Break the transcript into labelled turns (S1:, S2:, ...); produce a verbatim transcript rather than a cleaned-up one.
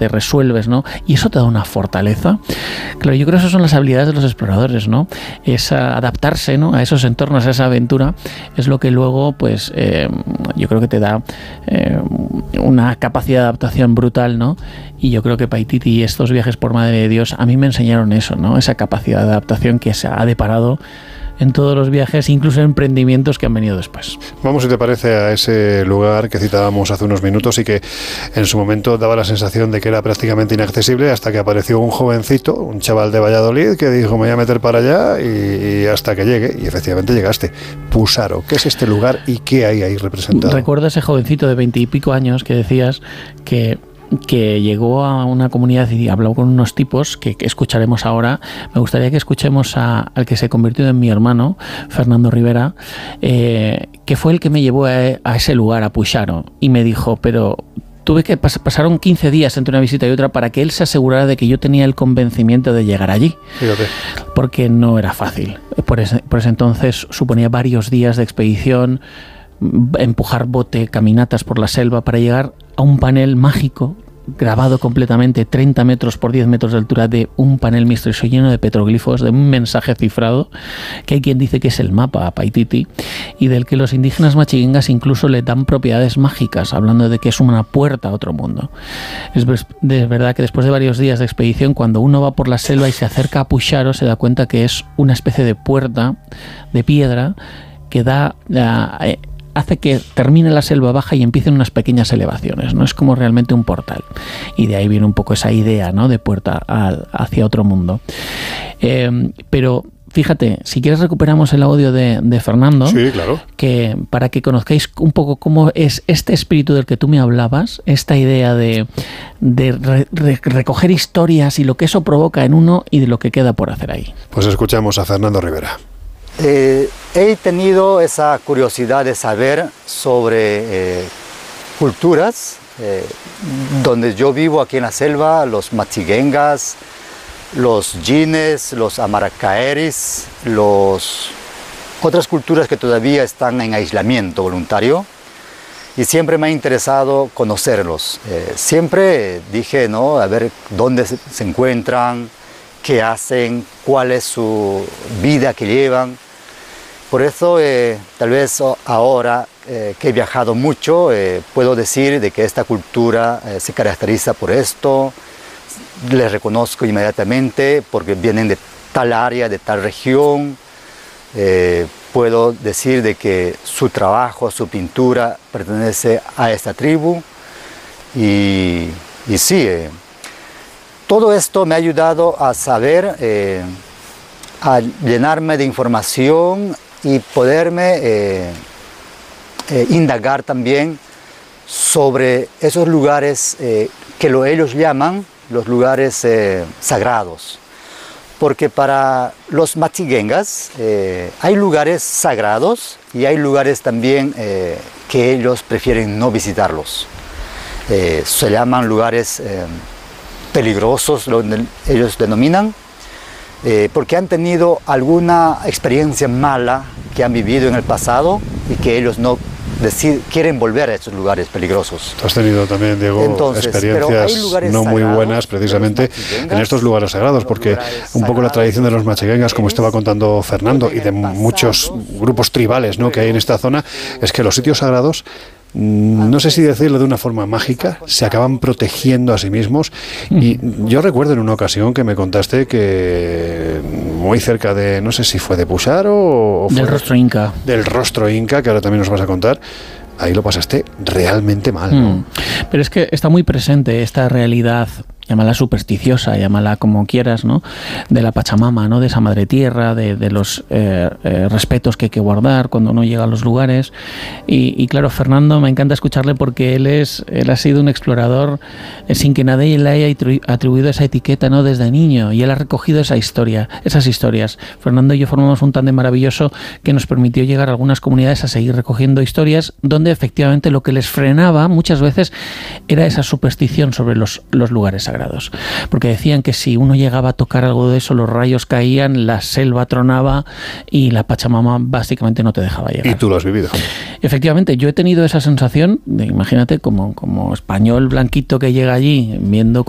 S1: te resuelves, ¿no? Y eso te da una fortaleza. Claro, yo creo que esas son las habilidades de los exploradores, ¿no? Es adaptarse, ¿no?, a esos entornos, a esa aventura, es lo que luego, pues, eh, yo creo que te da eh, una capacidad de adaptación brutal, ¿no? Y yo creo que Paititi y estos viajes por Madre de Dios a mí me enseñaron eso, ¿no? Esa capacidad de adaptación que se ha deparado en todos los viajes, incluso en emprendimientos que han venido después.
S2: Vamos, si te parece, a ese lugar que citábamos hace unos minutos y que en su momento daba la sensación de que era prácticamente inaccesible, hasta que apareció un jovencito, un chaval de Valladolid, que dijo, me voy a meter para allá y, y hasta que llegue, y efectivamente llegaste. Pusaro, ¿qué es este lugar y qué hay ahí representado?
S1: Recuerdo a ese jovencito de veinte y pico años que decías que que llegó a una comunidad y habló con unos tipos que, que escucharemos ahora. Me gustaría que escuchemos a, al que se convirtió en mi hermano, Fernando Rivera, eh, que fue el que me llevó a, a ese lugar, a Puxaro, y me dijo, pero tuve que pas- pasaron quince días entre una visita y otra para que él se asegurara de que yo tenía el convencimiento de llegar allí.
S2: Fíjate.
S1: Porque no era fácil. Por ese, por ese entonces suponía varios días de expedición, empujar bote, caminatas por la selva para llegar a un panel mágico grabado completamente, treinta metros por diez metros de altura, de un panel misterioso lleno de petroglifos, de un mensaje cifrado, que hay quien dice que es el mapa a Paititi, y del que los indígenas machiguengas incluso le dan propiedades mágicas, hablando de que es una puerta a otro mundo. Es de verdad que después de varios días de expedición, cuando uno va por la selva y se acerca a Puxaro, se da cuenta que es una especie de puerta de piedra que da... Uh, hace que termine la selva baja y empiecen unas pequeñas elevaciones, ¿no? Es como realmente un portal. Y de ahí viene un poco esa idea, ¿no?, de puerta al, hacia otro mundo. Eh, pero fíjate, si quieres recuperamos el audio de, de Fernando,
S2: sí, claro,
S1: que para que conozcáis un poco cómo es este espíritu del que tú me hablabas, esta idea de, de re, re, recoger historias y lo que eso provoca en uno y de lo que queda por hacer ahí.
S2: Pues escuchamos a Fernando Rivera.
S3: Eh, he tenido esa curiosidad de saber sobre eh, culturas, eh, donde yo vivo aquí en la selva, los machiguengas, los yines, los amaracaeris, los otras culturas que todavía están en aislamiento voluntario, y siempre me ha interesado conocerlos. Eh, siempre dije, ¿no?, a ver dónde se, se encuentran, qué hacen, cuál es su vida que llevan. Por eso, eh, tal vez ahora eh, que he viajado mucho, eh, puedo decir de que esta cultura eh, se caracteriza por esto. Les reconozco inmediatamente porque vienen de tal área, de tal región. Eh, puedo decir de que su trabajo, su pintura pertenece a esta tribu. Y, y sí, eh, todo esto me ha ayudado a saber, eh, a llenarme de información y poderme eh, eh, indagar también sobre esos lugares eh, que lo, ellos llaman los lugares eh, sagrados. Porque para los machiguengas eh, hay lugares sagrados y hay lugares también eh, que ellos prefieren no visitarlos. Eh, se llaman lugares eh, peligrosos, lo que ellos denominan, eh, porque han tenido alguna experiencia mala que han vivido en el pasado y que ellos no decir, quieren volver a esos lugares peligrosos.
S2: Has tenido también, Diego, Entonces, experiencias no muy buenas precisamente en estos lugares sagrados, porque un poco la tradición de los machiguengas, como estaba contando Fernando, y de muchos grupos tribales, ¿no?, que hay en esta zona, es que los sitios sagrados, no sé si decirlo de una forma mágica, se acaban protegiendo a sí mismos. Y yo recuerdo en una ocasión que me contaste que muy cerca de, no sé si fue de Puxaro o fue
S1: del rostro inca,
S2: del rostro inca, que ahora también nos vas a contar, ahí lo pasaste realmente mal, ¿no?
S1: Mm. Pero es que está muy presente esta realidad, llámala supersticiosa, llámala como quieras, ¿no?, de la Pachamama, ¿no?, de esa madre tierra, de, de los eh, eh, respetos que hay que guardar cuando uno llega a los lugares. Y, y claro, Fernando, me encanta escucharle porque él es él ha sido un explorador eh, sin que nadie le haya atribuido esa etiqueta, ¿no?, desde niño, y él ha recogido esa historia, esas historias. Fernando y yo formamos un tándem maravilloso que nos permitió llegar a algunas comunidades a seguir recogiendo historias donde efectivamente lo que les frenaba muchas veces era esa superstición sobre los, los lugares sagrados. Porque decían que si uno llegaba a tocar algo de eso, los rayos caían, la selva tronaba y la Pachamama básicamente no te dejaba llegar.
S2: Y tú lo has vivido.
S1: Efectivamente, yo he tenido esa sensación de, imagínate, como, como español blanquito que llega allí viendo